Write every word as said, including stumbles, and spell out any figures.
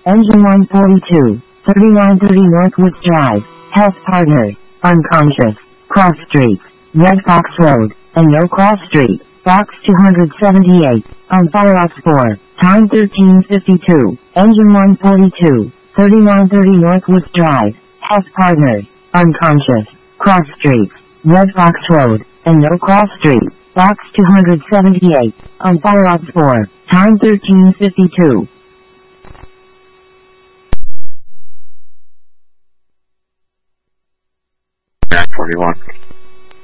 Engine one forty-two, thirty-nine thirty Northwoods Drive, Health Partner, unconscious, cross streets, Red Fox Road, and No Cross Street, box two seventy-eight, on Fire Ops four, time thirteen fifty-two, Engine one forty-two, thirty-nine thirty Northwoods Drive, Health Partner, unconscious, cross streets, Red Fox Road, and No Cross Street, box two seventy-eight, on Fire Ops four, time thirteen fifty-two. nine forty-one.